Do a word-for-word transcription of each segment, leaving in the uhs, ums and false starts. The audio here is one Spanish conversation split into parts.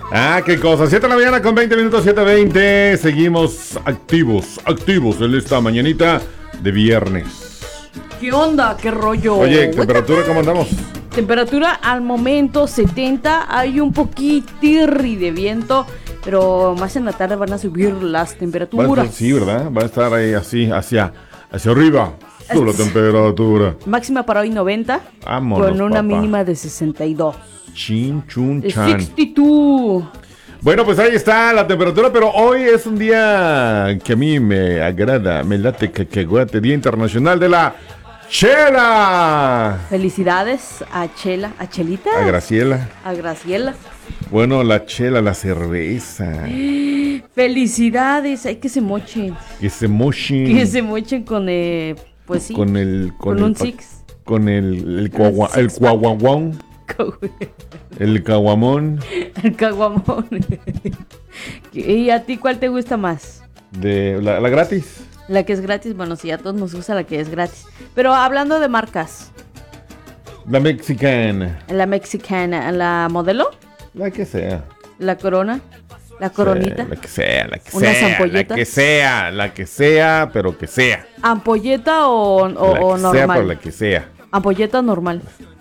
Ah, qué cosa. siete de la mañana con veinte minutos, siete veinte. Seguimos activos, activos en esta mañanita de viernes. ¿Qué onda? ¿Qué rollo? Oye, ¿temperatura cómo andamos? Temperatura al momento setenta. Hay un poquitirri de viento, pero más en la tarde van a subir las temperaturas. Va a estar, sí, ¿verdad? Va a estar ahí así, hacia, hacia arriba. Sube la temperatura. Máxima para hoy noventa. Vámonos, con una papá. mínima de sesenta y dos. Chin, chun, De chan. sesenta y dos. Bueno, pues ahí está la temperatura, pero hoy es un día que a mí me agrada, me late cacahuate, Día Internacional de la Chela. Felicidades a Chela, a Chelita, A Graciela. a Graciela. Bueno, la chela, la cerveza. Felicidades, hay que se mochen. Que se mochen. Que se mochen con, eh, pues sí. Con el... Con el un pa- six. Con el... El, cuagua, el six pack. cuaguaguón. El caguamón. El caguamón. ¿Y a ti cuál te gusta más? De la, la gratis. La que es gratis, bueno, sí, a todos nos gusta la que es gratis. Pero hablando de marcas, La mexicana. la mexicana, la modelo, La que sea. la corona, la coronita, Sí, la que sea, la que Unas sea. La ampolletas. que sea, la que sea, pero que sea. ampolleta o, o, la o que sea, pero normal. la que sea. Ampolleta normal.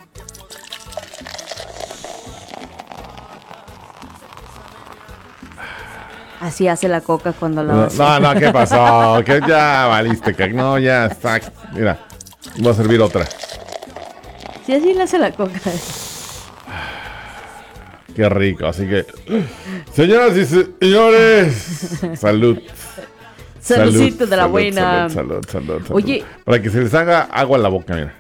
Así hace la coca cuando la No, hace. no, no, ¿qué pasó? Que ya valiste, que no, ya está. Mira, voy a servir otra. Sí, así le hace la coca. Qué rico, así que. Señoras y señores, salud. Saludcito de la salud, buena. Salud, salud, salud, salud. Oye. Para que se les haga agua en la boca, mira.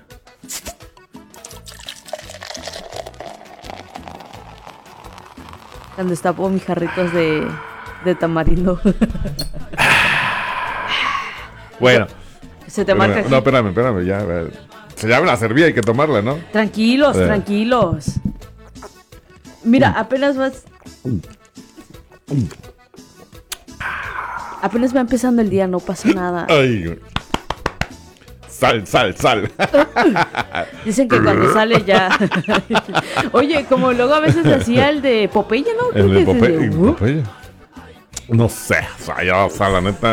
Cuando destapó mis jarritos de, de tamarindo. Bueno. Se te marca Espérame, aquí. no, espérame, espérame, ya. a ver. Se llama la servía, hay que tomarla, ¿no? Tranquilos, Eh. tranquilos. Mira, apenas vas. Apenas va empezando el día, no pasa nada. Ay. Sal, sal, sal. Dicen que cuando sale ya. Oye, como luego a veces hacía el de Popeye, ¿no? Creo El de que es Popeye. de- uh, Popeye. No sé, o sea, ya, o sea, la neta.